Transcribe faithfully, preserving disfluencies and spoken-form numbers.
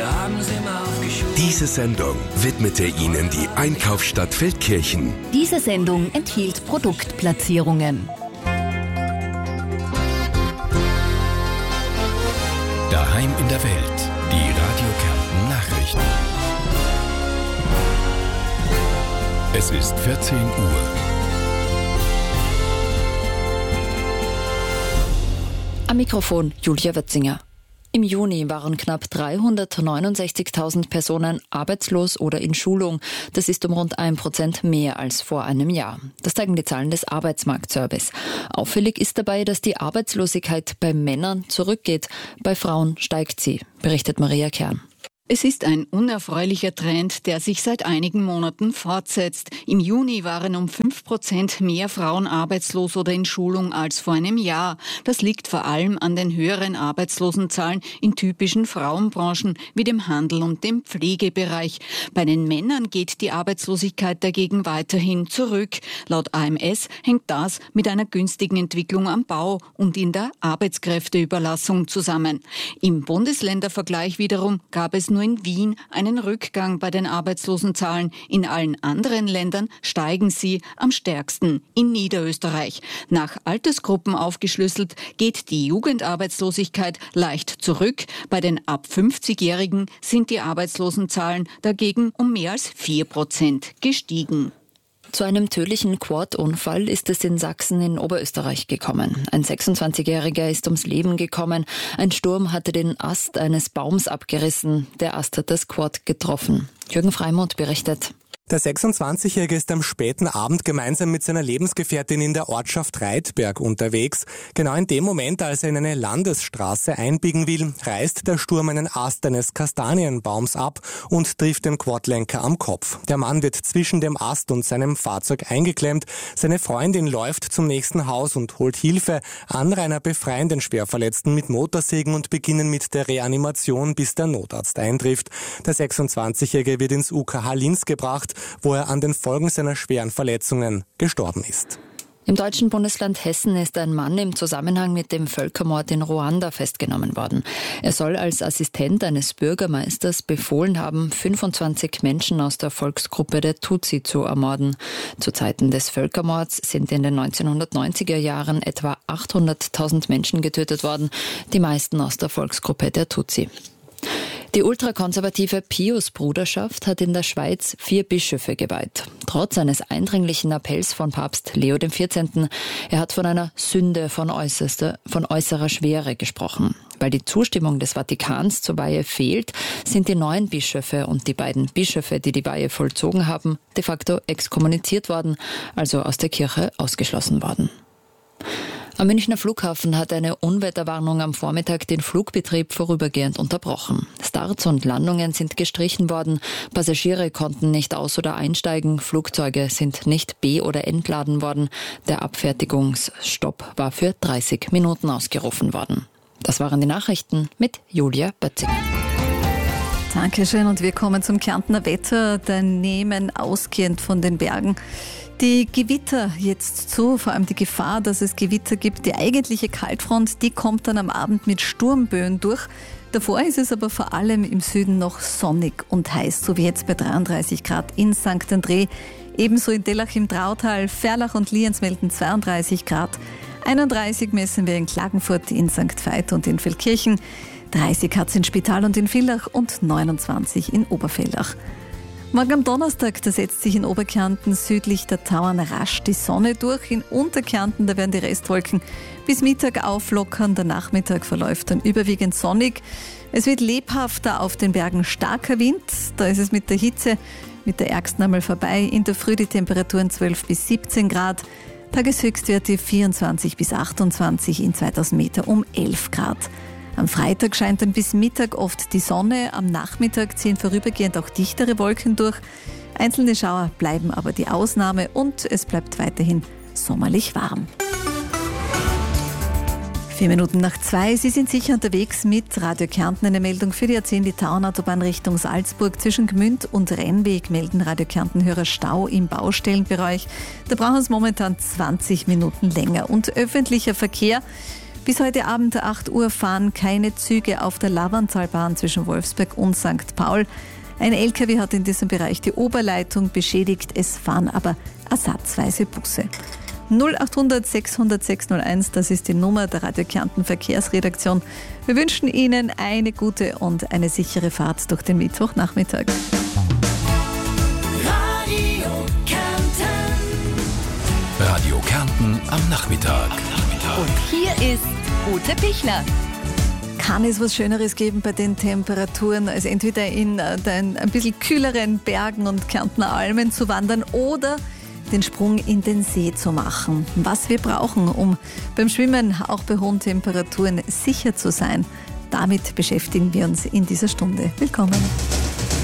wir haben's immer aufgeschoben. Diese Sendung widmete Ihnen die Einkaufsstadt Feldkirchen. Diese Sendung enthielt Produktplatzierungen. Daheim in der Welt, die Radio Kärnten Nachrichten. Es ist vierzehn Uhr. Am Mikrofon Julia Wötzinger. Im Juni waren knapp dreihundertneunundsechzigtausend Personen arbeitslos oder in Schulung. Das ist um rund ein Prozent mehr als vor einem Jahr. Das zeigen die Zahlen des Arbeitsmarktservice. Auffällig ist dabei, dass die Arbeitslosigkeit bei Männern zurückgeht. Bei Frauen steigt sie, berichtet Maria Kern. Es ist ein unerfreulicher Trend, der sich seit einigen Monaten fortsetzt. Im Juni waren um fünf Prozent mehr Frauen arbeitslos oder in Schulung als vor einem Jahr. Das liegt vor allem an den höheren Arbeitslosenzahlen in typischen Frauenbranchen wie dem Handel und dem Pflegebereich. Bei den Männern geht die Arbeitslosigkeit dagegen weiterhin zurück. Laut A M S hängt das mit einer günstigen Entwicklung am Bau und in der Arbeitskräfteüberlassung zusammen. Im Bundesländervergleich wiederum gab es nur in Wien einen Rückgang bei den Arbeitslosenzahlen. In allen anderen Ländern steigen sie am stärksten in Niederösterreich. Nach Altersgruppen aufgeschlüsselt geht die Jugendarbeitslosigkeit leicht zurück. Bei den ab fünfzigjährigen sind die Arbeitslosenzahlen dagegen um mehr als vier Prozent gestiegen. Zu einem tödlichen Quad-Unfall ist es in Sachsen in Oberösterreich gekommen. Ein sechsundzwanzigjähriger ist ums Leben gekommen. Ein Sturm hatte den Ast eines Baums abgerissen. Der Ast hat das Quad getroffen. Jürgen Freimuth berichtet. Der sechsundzwanzigjährige ist am späten Abend gemeinsam mit seiner Lebensgefährtin in der Ortschaft Reitberg unterwegs. Genau in dem Moment, als er in eine Landesstraße einbiegen will, reißt der Sturm einen Ast eines Kastanienbaums ab und trifft den Quadlenker am Kopf. Der Mann wird zwischen dem Ast und seinem Fahrzeug eingeklemmt. Seine Freundin läuft zum nächsten Haus und holt Hilfe. Anrainer befreien den Schwerverletzten mit Motorsägen und beginnen mit der Reanimation, bis der Notarzt eintrifft. Der sechsundzwanzigjährige wird ins U K H Linz gebracht, wo er an den Folgen seiner schweren Verletzungen gestorben ist. Im deutschen Bundesland Hessen ist ein Mann im Zusammenhang mit dem Völkermord in Ruanda festgenommen worden. Er soll als Assistent eines Bürgermeisters befohlen haben, fünfundzwanzig Menschen aus der Volksgruppe der Tutsi zu ermorden. Zu Zeiten des Völkermords sind in den neunzehnhundertneunziger Jahren etwa achthunderttausend Menschen getötet worden, die meisten aus der Volksgruppe der Tutsi. Die ultrakonservative Pius-Bruderschaft hat in der Schweiz vier Bischöfe geweiht. Trotz eines eindringlichen Appells von Papst Leo der vierzehnte. Er hat von einer Sünde von, äußerster, von äußerer Schwere gesprochen. Weil die Zustimmung des Vatikans zur Weihe fehlt, sind die neuen Bischöfe und die beiden Bischöfe, die die Weihe vollzogen haben, de facto exkommuniziert worden, also aus der Kirche ausgeschlossen worden. Am Münchner Flughafen hat eine Unwetterwarnung am Vormittag den Flugbetrieb vorübergehend unterbrochen. Starts und Landungen sind gestrichen worden, Passagiere konnten nicht aus- oder einsteigen, Flugzeuge sind nicht be- oder entladen worden. Der Abfertigungsstopp war für dreißig Minuten ausgerufen worden. Das waren die Nachrichten mit Julia Bötzinger. Dankeschön und wir kommen zum Kärntner Wetter. Da nehmen ausgehend von den Bergen die Gewitter jetzt zu, vor allem die Gefahr, dass es Gewitter gibt. Die eigentliche Kaltfront, die kommt dann am Abend mit Sturmböen durch. Davor ist es aber vor allem im Süden noch sonnig und heiß, so wie jetzt bei dreiunddreißig Grad in Sankt André. Ebenso in Dellach im Trautal, Ferlach und Lienz melden zweiunddreißig Grad. einunddreißig messen wir in Klagenfurt, in Sankt Veit und in Feldkirchen. dreißig hat es in Spital und in Villach und neunundzwanzig in Oberfeldach. Morgen am Donnerstag, da setzt sich in Oberkärnten südlich der Tauern rasch die Sonne durch. In Unterkärnten, da werden die Restwolken bis Mittag auflockern. Der Nachmittag verläuft dann überwiegend sonnig. Es wird lebhafter, auf den Bergen starker Wind. Da ist es mit der Hitze mit der ärgsten einmal vorbei. In der Früh die Temperaturen zwölf bis siebzehn Grad. Tageshöchstwerte vierundzwanzig bis achtundzwanzig, in zweitausend Meter um elf Grad. Am Freitag scheint dann bis Mittag oft die Sonne, am Nachmittag ziehen vorübergehend auch dichtere Wolken durch. Einzelne Schauer bleiben aber die Ausnahme und es bleibt weiterhin sommerlich warm. Vier Minuten nach zwei. Sie sind sicher unterwegs mit Radio Kärnten. Eine Meldung für die A zehn, die Tauernautobahn Richtung Salzburg. Zwischen Gmünd und Rennweg melden Radio Kärnten-Hörer Stau im Baustellenbereich. Da brauchen es momentan zwanzig Minuten länger. Und öffentlicher Verkehr Bis heute Abend acht Uhr fahren keine Züge auf der Lavanttalbahn zwischen Wolfsberg und Sankt Paul. Ein L K W hat in diesem Bereich die Oberleitung beschädigt, es fahren aber ersatzweise Busse. null acht hundert sechshundert sechshunderteins, das ist die Nummer der Radio Kärnten Verkehrsredaktion. Wir wünschen Ihnen eine gute und eine sichere Fahrt durch den Mittwochnachmittag. Radio Kärnten. Radio Kärnten am Nachmittag. Und hier ist Ute Pichler. Kann es was Schöneres geben bei den Temperaturen, als entweder in den ein bisschen kühleren Bergen und Kärntner Almen zu wandern oder den Sprung in den See zu machen. Was wir brauchen, um beim Schwimmen auch bei hohen Temperaturen sicher zu sein, damit beschäftigen wir uns in dieser Stunde. Willkommen.